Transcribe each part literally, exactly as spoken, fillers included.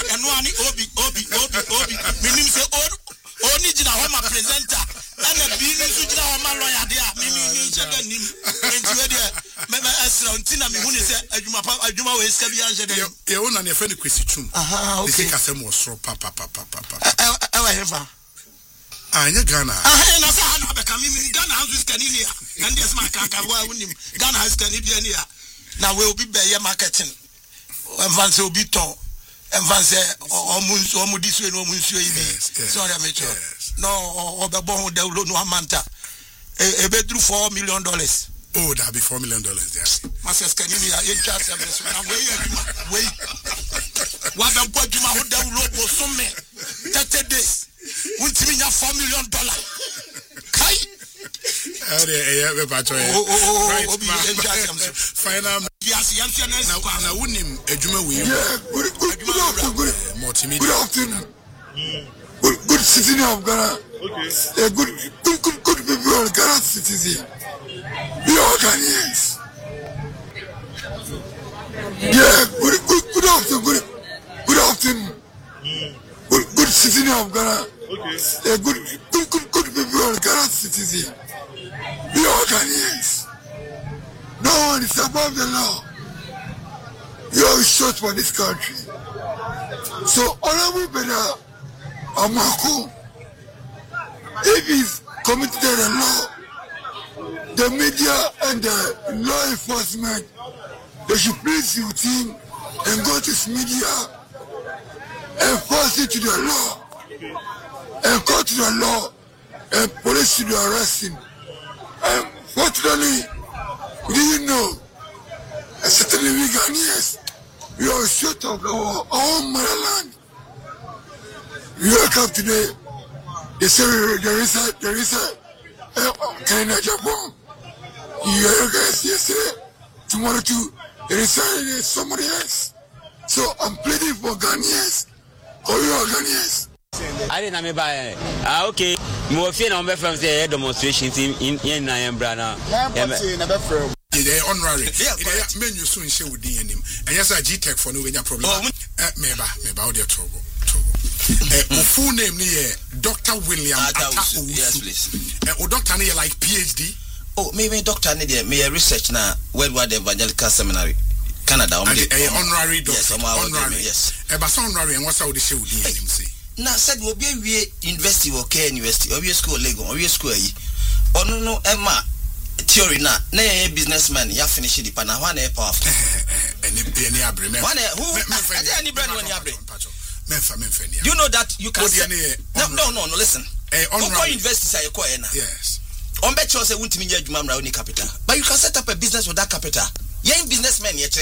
and one Obi, Obi, Obi, Obi. Meaning say only Jina Homa presenter and a business with our lawyer there. Meaning you him and you there. Member Asra Tina Mihuni said, Ajuma Ajuma was Sabian. You own your friend Christian. Aha, okay. Kasem was so papa papa papa. I have Anya Ghana. Ah, and as I have become Ghana has Canada. And yes, my Kaka, why wouldn't him? Ghana has Canadian. Now we'll be by marketing. And Vance will be tall. And Vance or Moons or Mudis or Monsieur. Sorry, I'm no, or the bone de no Manta. A bedroom four million dollars. Oh, that'll be four million dollars. Yes. Masters Canada, in charge of this. Wait, what the boy you might download for some thirty days. Won't me four million dollars. Kai. Oh, yeah, yeah, but oh, oh, oh, final. Yes, yes, yes. Now, now, wouldn't him a Juma we good, good, good afternoon. Multimedia. Good afternoon. Good, good citizen of Ghana. Okay. Yeah, good, good, good, good people of Ghana citizen. We are Ghanaians. Yeah, good, good, good afternoon. Good, good afternoon. Good, good citizen of Ghana. Okay. Yeah, good, good, good, good people of Ghana citizen. We are Ghanaians. No one is above the law. You are shot for this country. So, Honorable Bena Amako, if he's committed a law, the media and the law enforcement, they should please with him and go to his media and force it to the law and go to the law and police should arrest him. And fortunately, we didn't know. And certainly we Ghanaians, we are short of our own motherland. We wake up today, they say there is a, there is a, uh, Canada, Japan. You guys yesterday, tomorrow too, there is a, somebody else. So I'm pleading for Ghanaians, or you are Ghanaians. I didn't have buy. Ah, okay. More fear on my friends there demonstrations in in in Nayambrana. The honorary. Men you soon share with him. And yes, I G Tech for no problem. Meba, meba, audio trouble. A full name near Doctor William. Yes, please. Oh, doctor near like PhD. Oh, maybe doctor near me a research now. Worldwide Evangelical Seminary. Canada. Honorary doctor. Yes, honorary. Yes. A bass honorary and what's how the show with him say. Now said we'll be a university or care university or your school Lego or your school. Oh no no Emma theory na na businessman ya finish the pana one powerful. Any any abre. One who any brand when you abre. Do you know that you can say, no, no, no, no, listen. Go invest say you na. Yes. On bet you say won't mean you mamra only capital. But you can set up a business with that capital. You ain't businessman yet.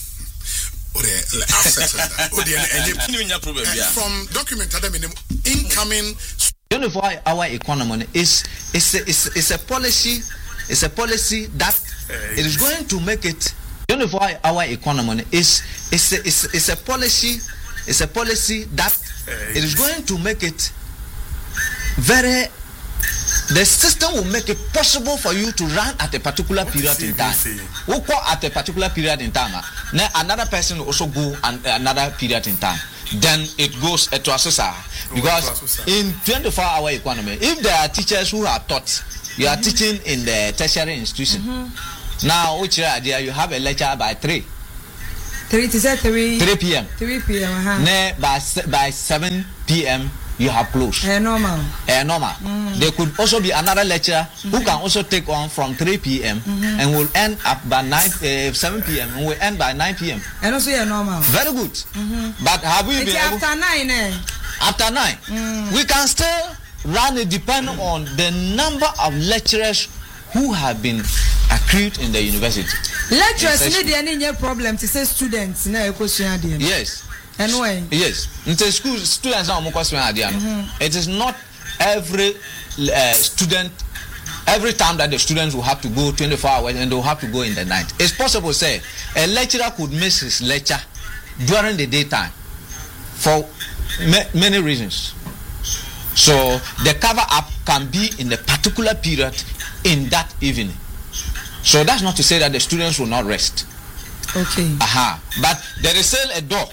From document incoming twenty-four hour economy is is a, is is a policy is a policy that it is going to make it twenty-four hour economy is is a, is is a policy is a policy that it is going to make it very. The system will make it possible for you to run at a particular period in time. We'll call at a particular period in time. Now another person will also go and another period in time. Then it goes to assessor. Because in twenty-four hour economy, if there are teachers who are taught, you are mm-hmm. teaching in the tertiary institution. Mm-hmm. Now, which idea you have a lecture by three. Three to say three. Three p.m. Three p.m. Uh-huh. Now by by seven p.m. you have closed. Uh, normal. Uh, normal. Mm. There could also be another lecturer mm-hmm. who can also take on from three p.m. Mm-hmm. and will end up by nine, uh, seven p.m. and will end by nine p.m. And also yeah, normal. Very good. Mm-hmm. But have we it's been after able, nine? Eh? After nine, mm. we can still run it depending on the number of lecturers who have been accrued in the university. Lecturers need any problem to say students. Yes. Anyway. Yes. In the school, students are more mm-hmm. It is not every uh, student, every time that the students will have to go twenty-four hours and they will have to go in the night. It's possible, say, a lecturer could miss his lecture during the daytime for ma- many reasons. So the cover up can be in a particular period in that evening. So that's not to say that the students will not rest. Okay. Aha. Uh-huh. But there is still a door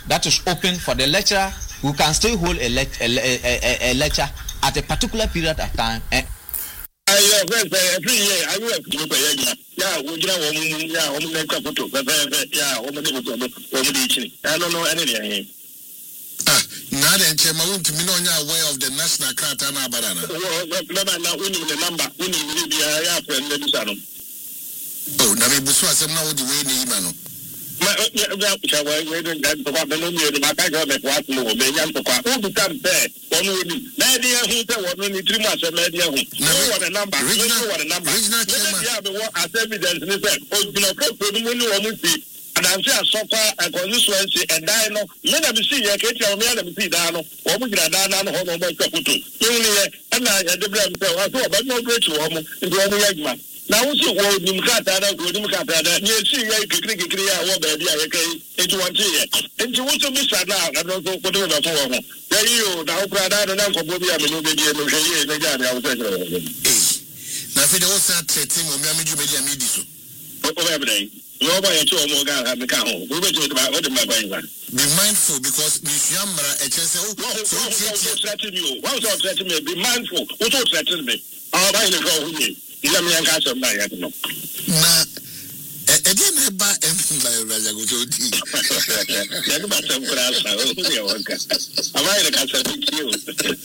that is open for the lecturer who can still hold a, le- a, a, a, a lecture at a particular period of time. And I friends, every year I work with a yeah, we get a woman, yeah, woman make a photo, yeah, woman woman I don't know anything. Ah, now then, Chairman, to me, no aware of the national Katana Barana. Well, we need the number, we need the friend, the son. Oh, now we was now the way the Imano. My we don't get to what the number of the Macaco make what more, they young to quite all become fair. One will be media who one only three months of media who know what a number, know what a number. As evidence, they said, oh, you know, when you want to see. And I'm saying, so far, a constituency and Dino, let them see a kitchen, let them see Dano, or we get a Dano, home on my caputo. Only and I had the blame, I thought, but no great woman, and the only Yagman. Now, also, well, Nimkata, good Nimkata, you see, I could click it clear what baby I came into one year. And you want to miss that now, I don't know what to do. There you, now, Prada, and Uncle Bobby, I'm a new baby, and the guy, I was saying. Now, if it was a team, or Mammy Media Media. Every day. Nobody at all more got the car home. We went to about what the my brain. Be mindful because Miss Yamra, H S O, so threaten you. What was threatening me? Be mindful. What was threatening me? I'll buy the go with me. You let me and catch some night. I don't know. Nah, again, I buy everything by Raja go to D. That's about some grass. I'm right. I got something cute.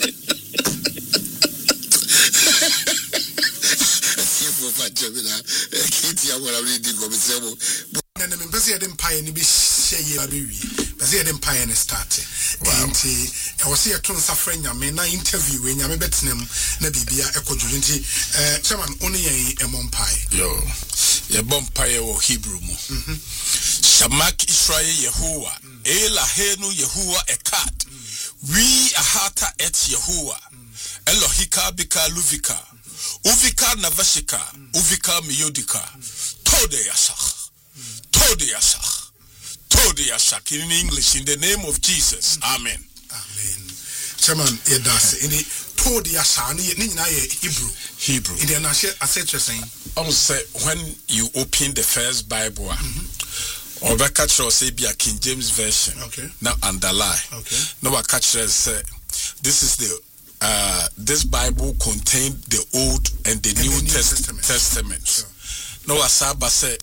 And I'm busy at Empire and be say, but they didn't pay any start. I was here to suffer. I mean, I interview when I'm a bet name, Nabibia, Echo Julinti, someone only a Mompire. Yo, a Bompire or Hebrew. Shamak Israel Yehovah, Ela Henu Yehovah Ekat, we Ahata et Yehovah, Elohika Bika Luvika. Uvika Navashika, Uvika Miyodika, Tode Yashach, Tode Yashach, Tode Yashach in English, in the name of Jesus. Amen. Amen. Chairman, it does. In the Tode Yashach, Nina Hebrew. Hebrew. In the Nashe, I said you're saying. Also, when you open the first Bible, or the catcher or say be a King James Version, okay. Now underline. Okay. Now a catcher say, this is the Uh, this Bible contained the Old and the, and New, the New Test- Testament. Testament. Sure. Now, Asaba said,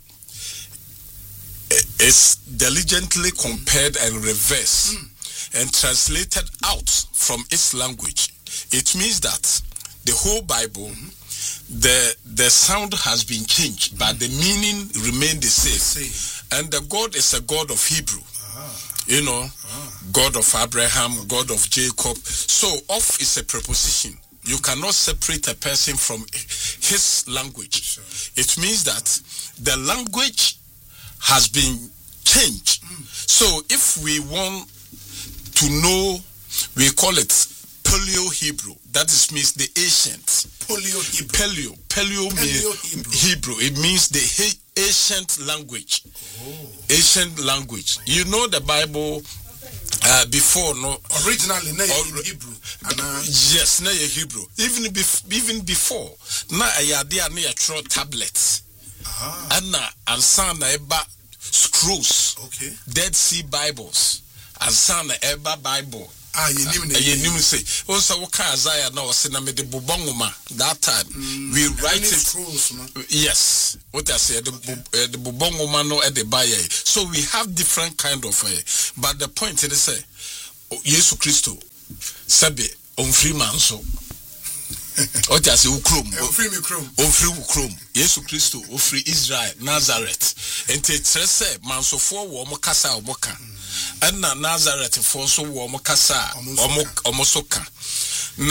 it's diligently compared and reversed mm. and translated out from its language. It means that the whole Bible, mm-hmm. the the sound has been changed, mm. but the meaning remained the same. The same. And the God is a God of Hebrew. You know, ah. God of Abraham, God of Jacob. So, off is a preposition. You cannot separate a person from his language. Sure. It means that the language has been changed. Mm. So, if we want to know, we call it Paleo-Hebrew. That is means the ancient. Paleo-Hebrew. Paleo. Paleo, Paleo means Hebrew. Hebrew. It means the he- ancient language. Oh. Ancient language. You know the Bible uh, before, no? Originally, na or, Hebrew. Uh, yes, na Hebrew. Even bef- even before, na ayadia na yatro tablets. Ah. And na ansana eba scrolls. Okay. Dead Sea Bibles. Ansana eba Bible. Ah, you knew me. You knew say. Also, what kind of Isaiah now? Say na me de bubonguma. That time mm, we write it. Scrolls, man. Yes. What I say the okay. the bubonguma no at the buyer. So we have different kind of. Uh, but the point is say, Jesus Christo, sabe on free man so. What I say ukrom. On free me krom. On free ukrom. Jesus Christo, on free Israel Nazareth. And te trese man so for wo mo kasa wo ka. And na Nazareth for so wo mo kasa omo soka na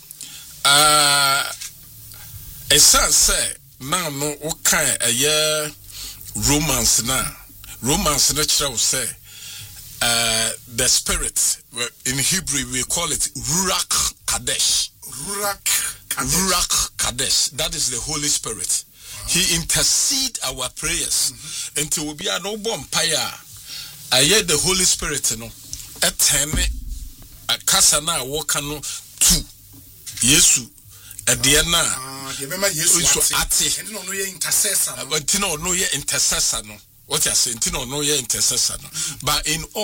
ah esan say na no o kan eye romance na romance na kira say uh the spirit in Hebrew we call it Ruach Kadesh. Ruach Kadesh. Ruach Kadesh. That is the Holy Spirit. Wow. He intercede our prayers mm-hmm. until we be an obompire. I hear the Holy Spirit, you know, a ten, a kasana, wakano, two, Yesu, a diana, remember Yesu, ati, and no, ye intercessor, but no, no, ye intercessor, no, what I say, no, no, ye intercessor, but in all,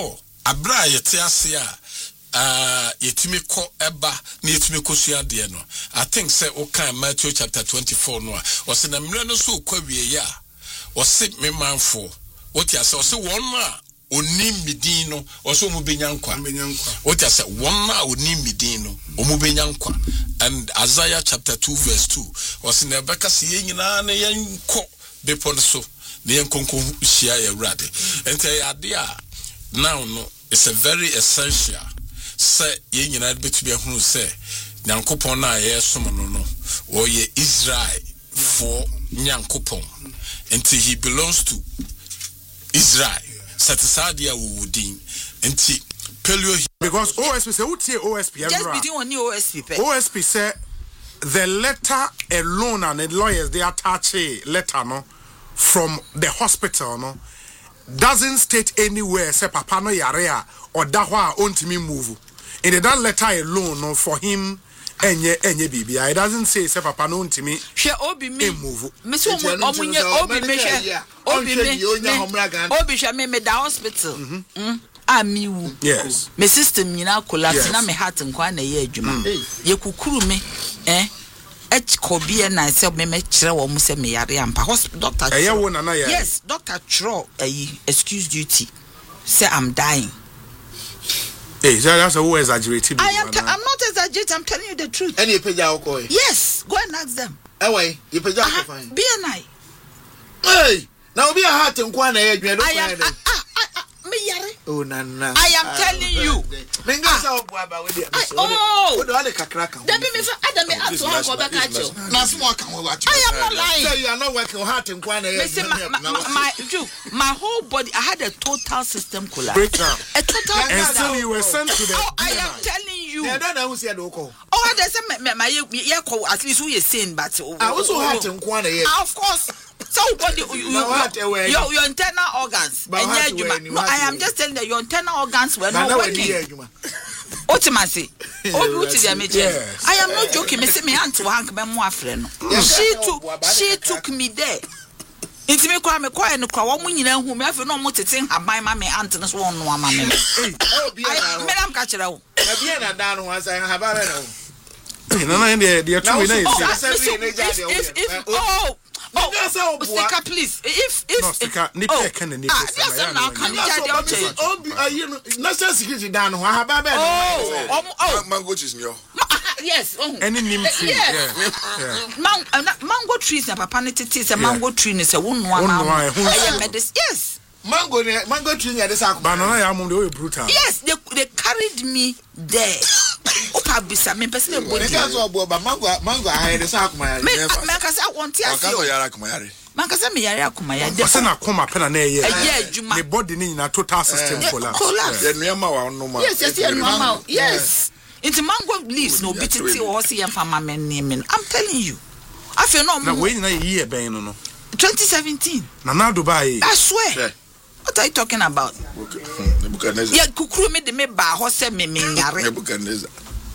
abra yete ase a uh yetimi ko eba na yetimi ko sua de no. I think say o kan Matthew chapter twenty-four no a o se na mre no so kwa wie ya o se me manfo what ya say o se won a oni midin no o so mu benya nkwa what ya say won a oni midin no o mu benya nkwa. And Isaiah chapter two verse two o se na beka se ye nyina na yenko bepon so na yenkonko hia ya wrade ente ade a now no it's a very essential say ye nyina betumi ehunu say nyankopon na ye som no no o ye Israel for nyankopon ente he belongs to Israel satisadi a wudin ente pelio because O S P say utie O S P just between one O S P O S P say the letter alone and the lawyers they attach a letter no from the hospital no doesn't state anywhere say papa no yare or dahwa ontimi move in that letter alone no for him enye enye bibia it doesn't say say papa no ontimi hwe obi me move me so omunye obi me hwe obi me obi hwe me me da hospital mm amiwu yes me system nyina collapse na me heart nkwa na ye adwuma ye kukuru me eh H Kobe na say me me kire wo mu say me yare ampa hospital doctor yes doctor Tro excuse duty say I'm dying. Hey, so that's who exaggerated. I am I'm not exaggerating, I'm telling you the truth. Any peja oko yes go and ask them eh why you peja oko fine B N I hey now be a heart nkwa na ye adwuma I am me yare oh nana I am telling you menga sa obo aba we dey oh we do all the kakraka dem be me fa adam me ato ha go be ka cho na small kan we watch I am not lying so you are not working heart nkwa na ye my my whole body I had a total system collapse breakdown a total and still you were sent to the oh, I am telling you yeah don't know who said oko oh they say me my ye call at least who you saying but I also heart nkwa na ye of course so body you, you, your, your internal organs no I am just telling you your internal organs were not working ultimately I am not joking me say me aunt to hank me mo afre no she took she took me there inti me kwa me kwa no kwa wo nyina hu me afi no mo tete haban ma me aunt no so won no ama me me am ka kire wo na bia na dan no ansa haban na no no dey dey two na if oh Oh, oh Sika, please. If if no, Sika, nipe oh, can nipe. Ah, yes, I'm now can you just oh, uh, you know, national security down. How about that? Oh, oh, mango trees, no. Yes. Oh. Any name tree. Yeah. Man, mango trees. Na papa ne tete say mango tree ne say one one. Yes. Mango, mango tree. Ne dey say. Banana ya mum dey brutal. Yes, they they carried me there. Opa bisa me person e body. Because of boba mango mango I dey say akuma. Me me ka say I want to ask you. Yara akuma yare. Man ka say me yare akuma yare. Person akoma pe na na ye. Eh adwuma. The body ni na total system collapse. Collapse. Ye nuama wa no ma. Yes, yes, yes, normal. Yes. Into mango leaves no bititi or see am farmer men name. I'm telling you. I feel no more. Na we na year ben no no. twenty seventeen. Na na Dubai. I swear. What are you talking about? Okay. Nebuchadnezzar. Yeah, kukuru me de me ba ho se me me yare. Nebuchadnezzar.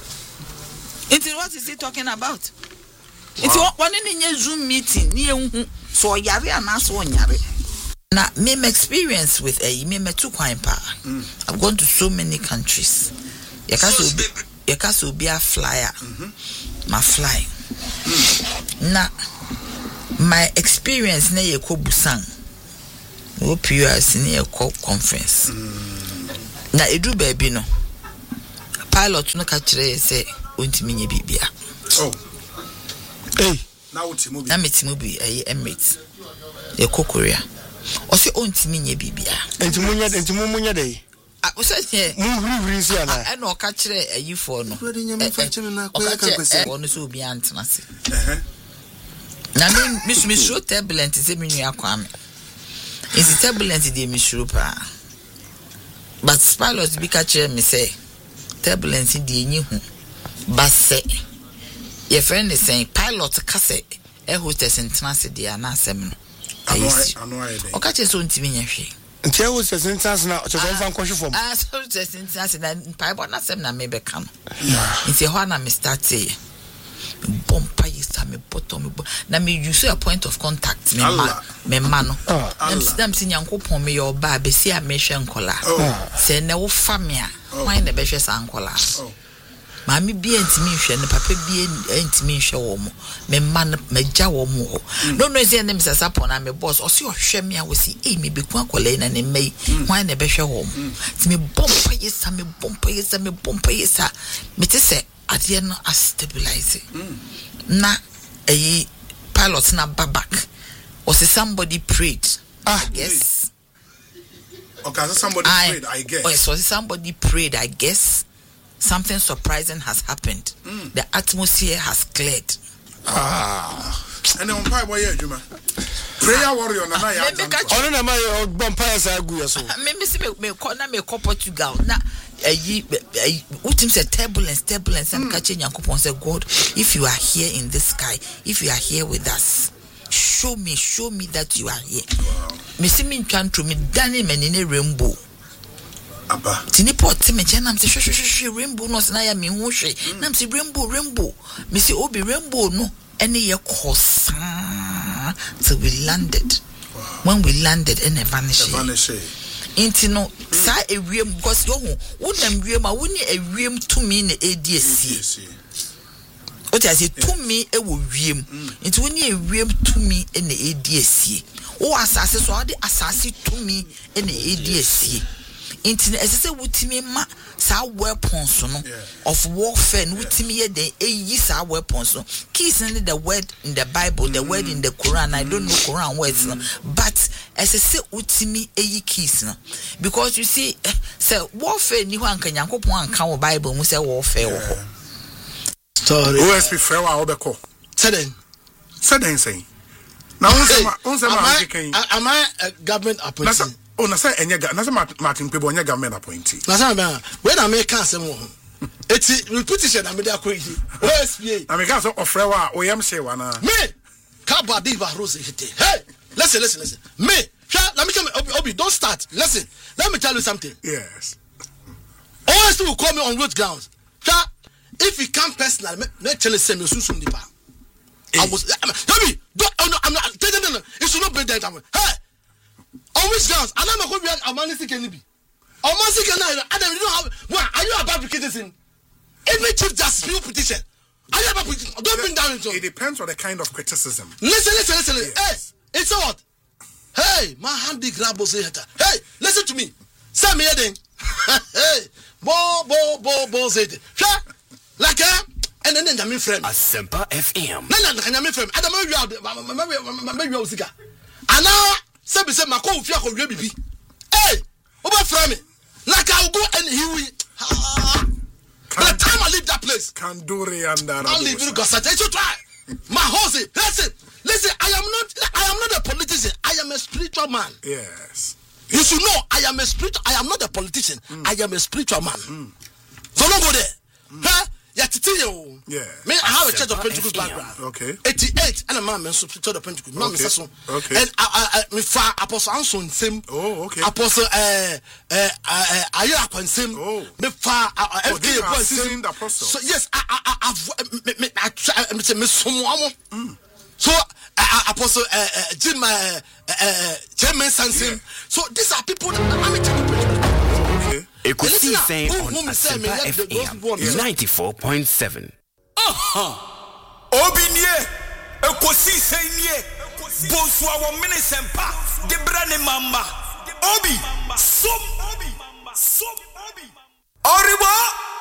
It's what is he talking about? It's one in a Zoom meeting near so yare and so yare. Now, me experience with a me me too quite pa. I've gone to so many countries. Yakaso yakaso be a flyer. My fly. Now, my experience na ye ko Busan. No P U S in a conference. Na edu baby no. Pilot no catch say ontimi nye bibia. Oh. Hey, na utimu bi. Na metimu bi ayi Emirates. E ko Korea. O se ontimi nye bibia. Entimu nya entimu munya dey. Ah, o se ye. Mu huri huri si ana. E no ka kire ayi fo no. O ka kire ono so obi antena se. Eh. Na me miss miss show turbulent se me nua kwa me. Is turbulent dey me show pa. But pilot bi ka kire me say turbulence dey nyi hu. Basse your friend is saying pilot kase e hostess entrance dia na asem no ayisi o ka che so ntimi nya hwe ntia hostess entrance na cho so fan kwhwe fom ah so hostess entrance na pipe na asem na me be ka no ntia ho na me start e bompa yisa me bottom me na me use a point of contact me ma me ma no dem si nyankopon me your ba be si a me hwe nkola se na wo fa me a wan na be hwe sa nkola Mami bi entimi nhwe ne papa bi entimi nhwe wo mo me ma me gya wo mo no no say na Mister Sapo na me boss o se ohwe me a wo si eh me be ku akola na ne mai wan na be hwe wo mo ti me bompa yesa me bompa yesa me bompa yesa me te se ade no a stabilize na eh pilot na babak or say somebody prayed ah yes okay so somebody I, prayed I guess oh so somebody prayed I guess something surprising has happened. Mm. The atmosphere has cleared. Ah. And then umpire boy Juma. Prayer warrior na na ya. Ono na ma umpire sa agu yaso. Me me me me ko na me ko Portugal. Na eyi utim say turbulence turbulence and catch Yakobon say God, if you are here in this sky, if you are here with us, show me show me that you are here. Me see me ntwa me dane menine rainbow. Aba tini pot me chena mse hwe hwe hwe rainbow no na ya me hu hwe na mse rainbow rainbow me say obi rainbow no ene ye kosa so we landed wow. When we landed in a vanish inti no sa ewiem because yo hu wonam wiem a woni ewiem tumi na ediesie o ti ase tumi e wo wiem inti woni ewiem tumi e na ediesie o asase so ade asase tumi e na ediesie inti esese wutimi ma sa weapons no yeah. Of warfare no wutimi ye den eyi sa weapons no keys in the word in the Bible mm. The word in the Quran mm. I don't know Quran words mm. No but esese wutimi eyi keys no because you see say warfare ni ho anka Nyankopon anka wo Bible mu say warfare wo ho story O S P fair wa obeko seden seden say na won say won say ma kan am I a government appointee. Oh, na say enye na say Martin Pebo enye government appointee. Na say na when America asem wo ho. Eti repetition na me da kwezi. O S P A. America so ofre wa o yam say wa na. Me Kabadi ba Rose hite. Hey, listen listen listen. Me, let me come Obi, Obi don't start. Listen. Let me tell you something. Yes. O S P will call me on road grounds. If he come personal, me tell him me susum di pa. I was Obi, don't oh no, I'm not no no. It should not be that way. Hey. On which grounds? And I'm a good Amanisi Kenibi. Amanisi Kenibi. Adam, you don't have. What are you about citizen? Every chief justice people petition. Are you about petition? Don't bring down into. It depends on the kind of criticism. Listen, listen, listen. Yes. Hey, it's what? Hey, my handy grab was here. Hey, listen to me. Say me heading. Hey, bo bo bo bo zete. Like eh? And then I'm in frame. Asempa F M. No, no, no, I'm in frame. Adam, you are. Maybe you are sick. And now. Say be say ma ko ofia ko we bibi eh oba fra me like I will go and he will by the time I leave that place can do re and I'll leave you go such you try my house listen listen I am not I am not a politician I am a spiritual man. Yes, you should know I am a spiritual I am not a politician. mm. I am a spiritual man. mm. So no go there. mm. Huh? Yeah, yeah. Me, I have a church of Pentecost background. Okay. eighty-eight, and a man, man, church of Pentecost. Man, okay. Okay. And I, I, me fa Apostle Anson same. Oh, okay. Apostle, uh, uh, uh, Ayakwan same. Oh. Me fa F K Point same. Apostle. So yes, I, I, I, me, me, I try. Me say me someone. So Apostle Jim, Chairman Sansim. So these are people that I'm telling you. Écoutez Saint on Asempa F M ninety-four point seven. Aha! Obinie! Écoutez Saint nie! Bonsoir wa mine sempa! De brane mamba! Obi! Som! Obi! Som! Obi! Oribo!